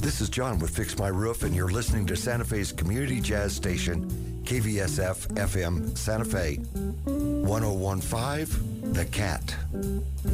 This is John with Fix My Roof, and you're listening to Santa Fe's community jazz station, KVSF FM Santa Fe, 1015, The Cat.